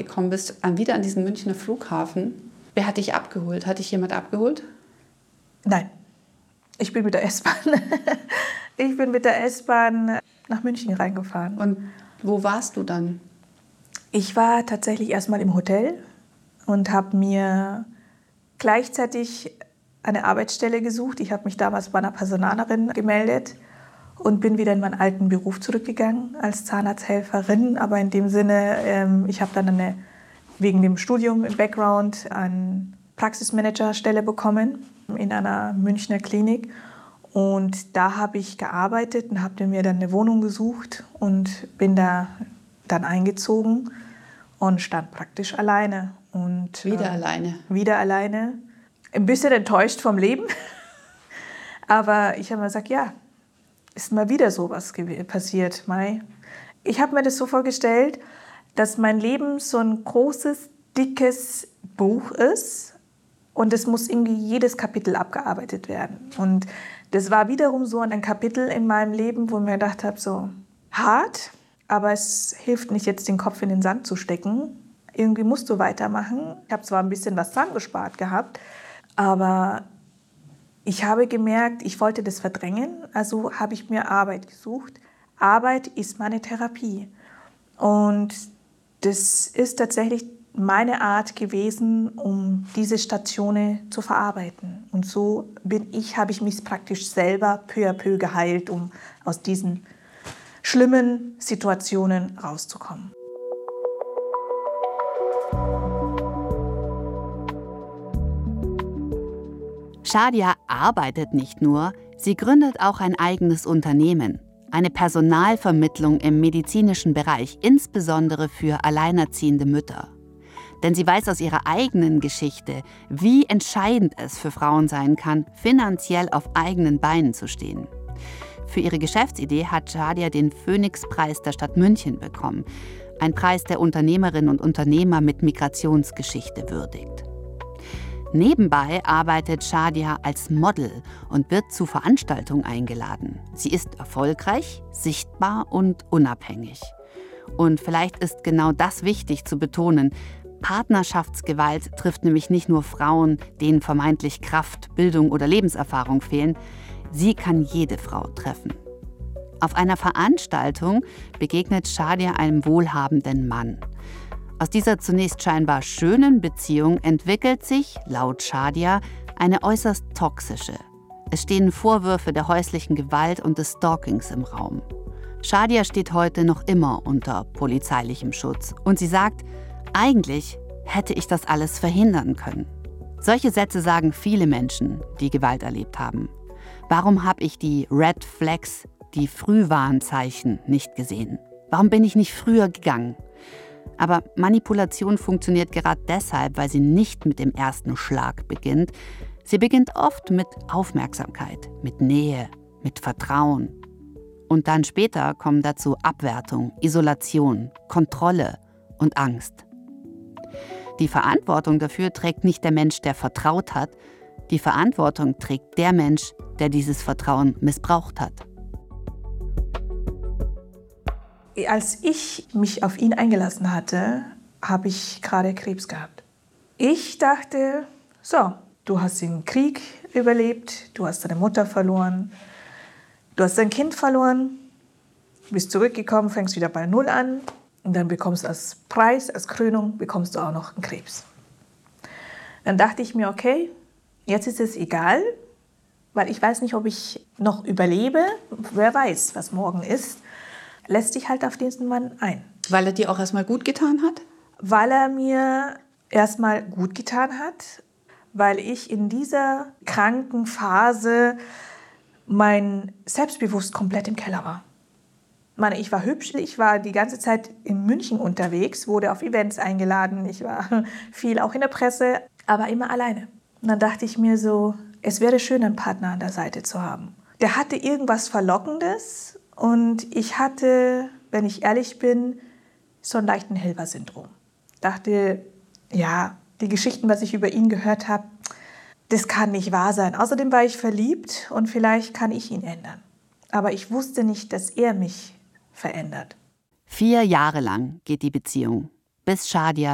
gekommen bist, wieder an diesen Münchner Flughafen. Wer hat dich abgeholt? Hat dich jemand abgeholt? Nein, ich bin mit der S-Bahn. Ich bin mit der S-Bahn nach München reingefahren. Und wo warst du dann? Ich war tatsächlich erstmal im Hotel und habe mir gleichzeitig eine Arbeitsstelle gesucht. Ich habe mich damals bei einer Personalerin gemeldet und bin wieder in meinen alten Beruf zurückgegangen als Zahnarzthelferin. Aber in dem Sinne, ich habe dann wegen dem Studium im Background eine Praxismanagerstelle bekommen in einer Münchner Klinik. Und da habe ich gearbeitet und habe mir dann eine Wohnung gesucht und bin da dann eingezogen und stand praktisch alleine. Und, wieder alleine? Wieder alleine. Ein bisschen enttäuscht vom Leben. Aber ich habe mir gesagt, ja, ist mal wieder sowas passiert, Mai. Ich habe mir das so vorgestellt, dass mein Leben so ein großes, dickes Buch ist und es muss irgendwie jedes Kapitel abgearbeitet werden. Und das war wiederum so ein Kapitel in meinem Leben, wo ich mir gedacht habe, so hart, aber es hilft nicht, jetzt den Kopf in den Sand zu stecken. Irgendwie musst du weitermachen. Ich habe zwar ein bisschen was zusammengespart gehabt, aber ich habe gemerkt, ich wollte das verdrängen, also habe ich mir Arbeit gesucht. Arbeit ist meine Therapie. Und das ist tatsächlich meine Art gewesen, um diese Stationen zu verarbeiten. Und so habe ich mich praktisch selber peu à peu geheilt, um aus diesen schlimmen Situationen rauszukommen. Shadia arbeitet nicht nur, sie gründet auch ein eigenes Unternehmen. Eine Personalvermittlung im medizinischen Bereich, insbesondere für alleinerziehende Mütter. Denn sie weiß aus ihrer eigenen Geschichte, wie entscheidend es für Frauen sein kann, finanziell auf eigenen Beinen zu stehen. Für ihre Geschäftsidee hat Shadia den Phoenix-Preis der Stadt München bekommen. Ein Preis, der Unternehmerinnen und Unternehmer mit Migrationsgeschichte würdigt. Nebenbei arbeitet Shadia als Model und wird zu Veranstaltungen eingeladen. Sie ist erfolgreich, sichtbar und unabhängig. Und vielleicht ist genau das wichtig zu betonen. Partnerschaftsgewalt trifft nämlich nicht nur Frauen, denen vermeintlich Kraft, Bildung oder Lebenserfahrung fehlen. Sie kann jede Frau treffen. Auf einer Veranstaltung begegnet Shadia einem wohlhabenden Mann. Aus dieser zunächst scheinbar schönen Beziehung entwickelt sich, laut Shadia, eine äußerst toxische. Es stehen Vorwürfe der häuslichen Gewalt und des Stalkings im Raum. Shadia steht heute noch immer unter polizeilichem Schutz. Und sie sagt, eigentlich hätte ich das alles verhindern können. Solche Sätze sagen viele Menschen, die Gewalt erlebt haben. Warum habe ich die Red Flags, die Frühwarnzeichen, nicht gesehen? Warum bin ich nicht früher gegangen? Aber Manipulation funktioniert gerade deshalb, weil sie nicht mit dem ersten Schlag beginnt. Sie beginnt oft mit Aufmerksamkeit, mit Nähe, mit Vertrauen. Und dann später kommen dazu Abwertung, Isolation, Kontrolle und Angst. Die Verantwortung dafür trägt nicht der Mensch, der vertraut hat. Die Verantwortung trägt der Mensch, der dieses Vertrauen missbraucht hat. Als ich mich auf ihn eingelassen hatte, habe ich gerade Krebs gehabt. Ich dachte, so, du hast den Krieg überlebt, du hast deine Mutter verloren, du hast dein Kind verloren, bist zurückgekommen, fängst wieder bei Null an und dann bekommst du als Preis, als Krönung, bekommst du auch noch einen Krebs. Dann dachte ich mir, okay, jetzt ist es egal, weil ich weiß nicht, ob ich noch überlebe, wer weiß, was morgen ist. Lässt dich halt auf diesen Mann ein. Weil er dir auch erstmal gut getan hat? Weil er mir erstmal gut getan hat, weil ich in dieser kranken Phase mein Selbstbewusst komplett im Keller war. Ich meine, ich war hübsch, ich war die ganze Zeit in München unterwegs, wurde auf Events eingeladen, ich war viel auch in der Presse, aber immer alleine. Und dann dachte ich mir so, es wäre schön, einen Partner an der Seite zu haben. Der hatte irgendwas Verlockendes. Und ich hatte, wenn ich ehrlich bin, so einen leichten Helfer-Syndrom. Dachte, ja, die Geschichten, was ich über ihn gehört habe, das kann nicht wahr sein. Außerdem war ich verliebt und vielleicht kann ich ihn ändern. Aber ich wusste nicht, dass er mich verändert. 4 Jahre lang geht die Beziehung, bis Shadia